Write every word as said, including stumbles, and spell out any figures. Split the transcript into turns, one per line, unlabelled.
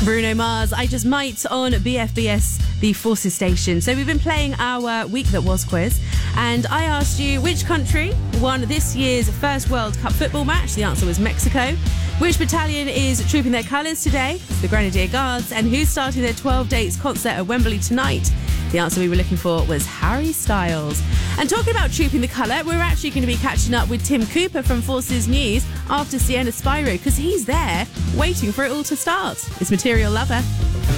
Bruno Mars, I Just Might on B F B S, the Forces station. So we've been playing our week that was quiz, and I asked you which country won this year's first World Cup football match. The answer was Mexico. Which battalion is trooping their colours today? The Grenadier Guards. And who's starting their twelve dates concert at Wembley tonight? The answer we were looking for was Harry Styles. And talking about trooping the colour, we're actually going to be catching up with Tim Cooper from Forces News after Sienna Spyro, because he's there waiting for it all to start. It's Material Lover.